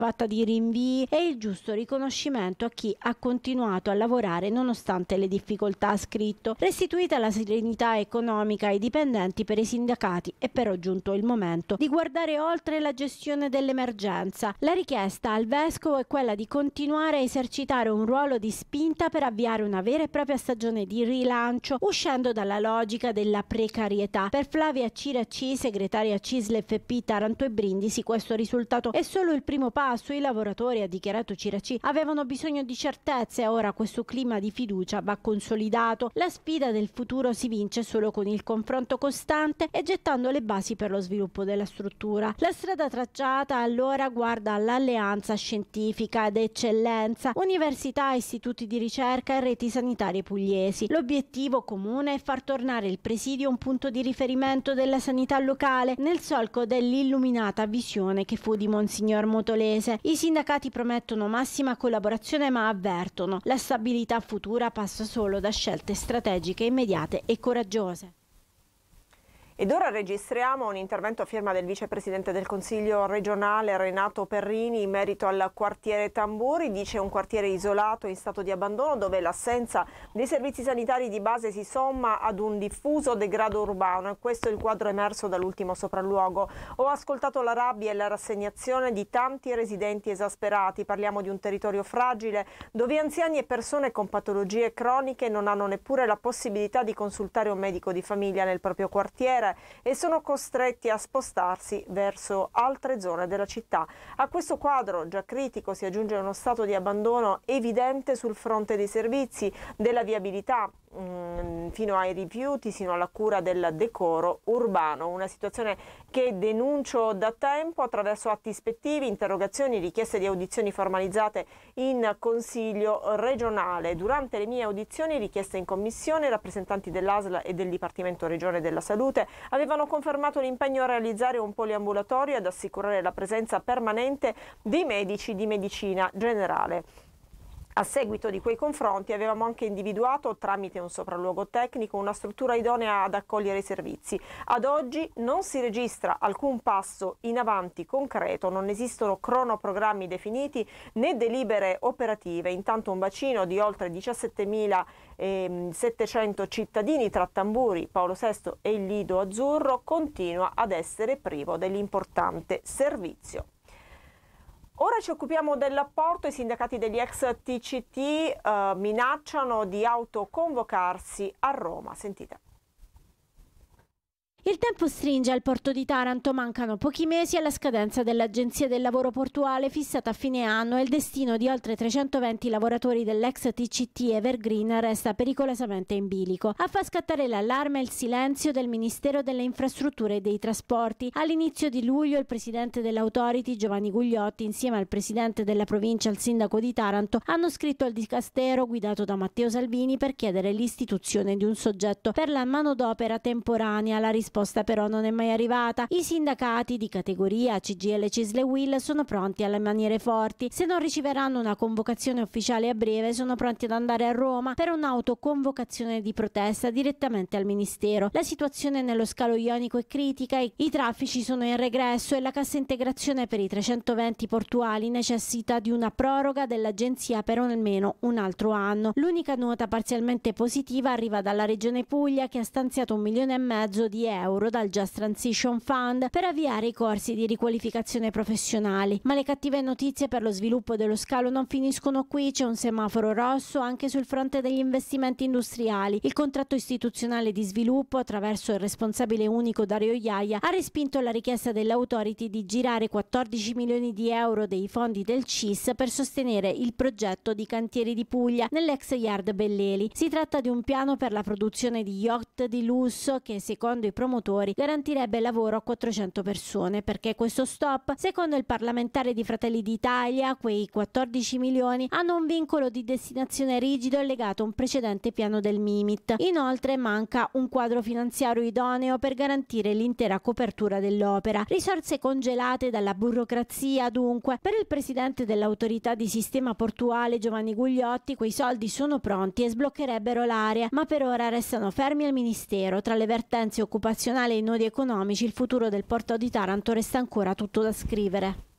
fatta di rinvii e il giusto riconoscimento a chi ha continuato a lavorare nonostante le difficoltà, ha scritto. Restituita la serenità economica ai dipendenti, per i sindacati è però giunto il momento di guardare oltre la gestione dell'emergenza. La richiesta al vescovo è quella di continuare a esercitare un ruolo di spinta per avviare una vera e propria stagione di rilancio, uscendo dalla logica della precarietà. Per Flavia Ciracci, segretaria CISL FP Taranto e Brindisi, questo risultato è solo il primo passo. I lavoratori, ha dichiarato Ciracci, avevano bisogno di certezze e ora questo clima di fiducia va consolidato. La sfida del futuro si vince solo con il confronto costante e gettando le basi per lo sviluppo della struttura. La strada tracciata allora guarda all'alleanza scientifica ed eccellenza, università, istituti di ricerca e reti sanitarie pugliesi. L'obiettivo comune è far tornare il presidio un punto di riferimento della sanità locale nel solco dell'illuminata visione che fu di Monsignor Motolese. I sindacati promettono massima collaborazione ma avvertono: la stabilità futura passa solo da scelte strategiche immediate e coraggiose. Ed ora registriamo un intervento a firma del vicepresidente del Consiglio regionale Renato Perrini in merito al quartiere Tamburi. Dice un quartiere isolato in stato di abbandono dove l'assenza dei servizi sanitari di base si somma ad un diffuso degrado urbano, e questo è il quadro emerso dall'ultimo sopralluogo. Ho ascoltato la rabbia e la rassegnazione di tanti residenti esasperati. Parliamo di un territorio fragile dove anziani e persone con patologie croniche non hanno neppure la possibilità di consultare un medico di famiglia nel proprio quartiere e sono costretti a spostarsi verso altre zone della città. A questo quadro già critico si aggiunge uno stato di abbandono evidente sul fronte dei servizi, della viabilità, fino ai rifiuti, sino alla cura del decoro urbano. Una situazione che denuncio da tempo attraverso atti ispettivi, interrogazioni, richieste di audizioni formalizzate in Consiglio regionale. Durante le mie audizioni richieste in commissione, i rappresentanti dell'ASL e del Dipartimento Regione della Salute avevano confermato l'impegno a realizzare un poliambulatorio e ad assicurare la presenza permanente dei medici di medicina generale. A seguito di quei confronti avevamo anche individuato, tramite un sopralluogo tecnico, una struttura idonea ad accogliere i servizi. Ad oggi non si registra alcun passo in avanti concreto, non esistono cronoprogrammi definiti né delibere operative. Intanto un bacino di oltre 17.700 cittadini tra Tamburi, Paolo VI e il Lido Azzurro continua ad essere privo dell'importante servizio. Ora ci occupiamo dell'apporto. I sindacati degli ex TCT minacciano di autoconvocarsi a Roma. Sentite. Il tempo stringe al porto di Taranto, mancano pochi mesi alla scadenza dell'Agenzia del Lavoro Portuale fissata a fine anno e il destino di oltre 320 lavoratori dell'ex TCT Evergreen resta pericolosamente in bilico. A far scattare l'allarme il silenzio del Ministero delle Infrastrutture e dei Trasporti. All'inizio di luglio il presidente dell'Authority Giovanni Gugliotti insieme al presidente della provincia e al sindaco di Taranto hanno scritto al dicastero guidato da Matteo Salvini per chiedere l'istituzione di un soggetto per la manodopera temporanea. La risposta però non è mai arrivata. I sindacati di categoria CGIL, CISL e UIL sono pronti alle maniere forti. Se non riceveranno una convocazione ufficiale a breve sono pronti ad andare a Roma per un'autoconvocazione di protesta direttamente al Ministero. La situazione nello scalo ionico è critica, i traffici sono in regresso e la cassa integrazione per i 320 portuali necessita di una proroga dell'agenzia per almeno un altro anno. L'unica nota parzialmente positiva arriva dalla Regione Puglia che ha stanziato 1,5 milioni di euro dal Just Transition Fund per avviare i corsi di riqualificazione professionali. Ma le cattive notizie per lo sviluppo dello scalo non finiscono qui. C'è un semaforo rosso anche sul fronte degli investimenti industriali. Il contratto istituzionale di sviluppo, attraverso il responsabile unico Dario Iaia, ha respinto la richiesta dell'Authority di girare 14 milioni di euro dei fondi del CIS per sostenere il progetto di cantieri di Puglia nell'ex Yard Belleli. Si tratta di un piano per la produzione di yacht di lusso che, secondo i promotori, garantirebbe lavoro a 400 persone. Perché questo stop? Secondo il parlamentare di Fratelli d'Italia, quei 14 milioni hanno un vincolo di destinazione rigido legato a un precedente piano del Mimit. Inoltre manca un quadro finanziario idoneo per garantire l'intera copertura dell'opera. Risorse congelate dalla burocrazia, dunque. Per il presidente dell'autorità di sistema portuale Giovanni Gugliotti quei soldi sono pronti e sbloccherebbero l'area, ma per ora restano fermi al Ministero. Tra le vertenze occupazionali e i nodi economici il futuro del porto di Taranto resta ancora tutto da scrivere.